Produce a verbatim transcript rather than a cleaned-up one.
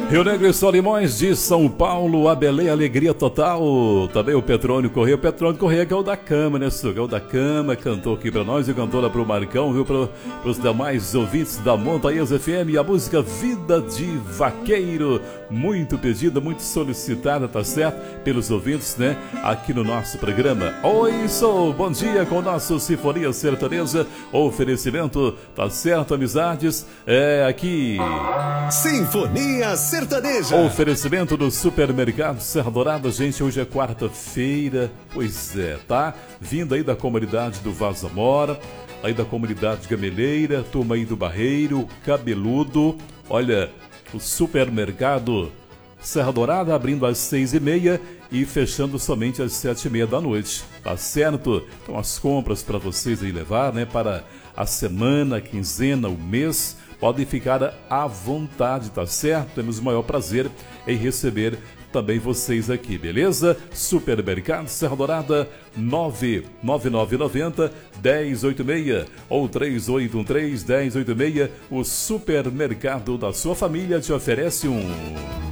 Rio Negro e Solimões de São Paulo, a Belém, alegria total. Também o Petrônio Correia, o Petrônio Correia que é o da Cama, né? O da Cama, cantou aqui pra nós e cantou lá pro Marcão, viu? Para os demais ouvintes da Montanhas F M, a música Vida de Vaqueiro, muito pedida, muito solicitada, tá certo? Pelos ouvintes, né? Aqui no nosso programa. Oi, sou, bom dia com o nosso Sinfonia Sertaneja, oferecimento, tá certo, amizades? É aqui... Sinfonia Sertaneja. Oferecimento do Supermercado Serra Dourada. Gente, hoje é quarta-feira. Pois é, tá? Vindo aí da comunidade do Vaza Mora, aí da comunidade Gameleira, turma aí do Barreiro, Cabeludo. Olha, o Supermercado Serra Dourada abrindo às seis e meia e fechando somente às sete e meia da noite. Tá certo? Então as compras para vocês aí levar, né? Para a semana, a quinzena, o mês... Podem ficar à vontade, tá certo? Temos o maior prazer em receber também vocês aqui, beleza? Supermercado Serra Dourada, nove nove nove nove zero, um zero oito seis ou três oito um três, um zero oito seis. O supermercado da sua família te oferece um...